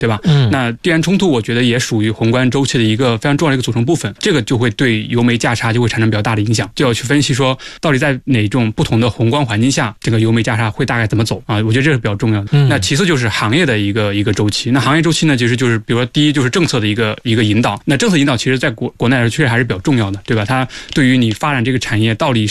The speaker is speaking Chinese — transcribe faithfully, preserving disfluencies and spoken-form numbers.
对吧？嗯，那地缘冲突我觉得也属于宏观周期的一个非常重要的一个组成部分，这个就会对油煤价差就会产生比较大的影响，就要去分析说到底在哪种不同的宏观环境下，这个油煤价差会大概怎么走啊？我觉得这是比较重要的。嗯，那其次就是行业的一个一个周期，那行业周期呢，其实就是比如说第一就是政策的一个一个引导，那政策引导其实在国国内确实还是比较重要的，对吧？它对于你发展这个产业到底